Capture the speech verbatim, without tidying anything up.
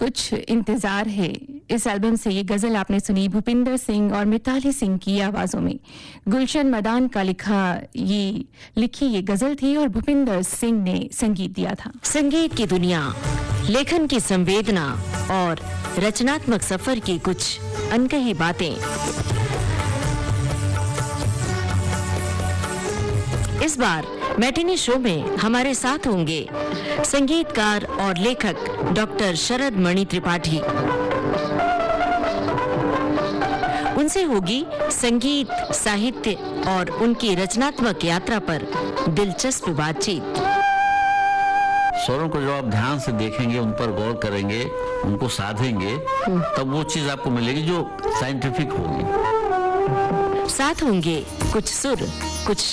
कुछ इंतजार है। इस एल्बम से ये गजल आपने सुनी भूपिंदर सिंह और मिताली सिंह की आवाजों में। गुलशन मदान का लिखा ये लिखी ये गजल थी और भूपिंदर सिंह ने संगीत दिया था। संगीत की दुनिया, लेखन की संवेदना और रचनात्मक सफर की कुछ अनकही बातें। इस बार मैटिनी शो में हमारे साथ होंगे संगीतकार और लेखक डॉक्टर शरद मणि त्रिपाठी। उनसे होगी संगीत, साहित्य और उनकी रचनात्मक यात्रा पर दिलचस्प बातचीत। स्वरों को जो आप ध्यान से देखेंगे, उन पर गौर करेंगे, उनको साधेंगे, तब वो चीज आपको मिलेगी जो साइंटिफिक होगी। साथ होंगे कुछ सुर, कुछ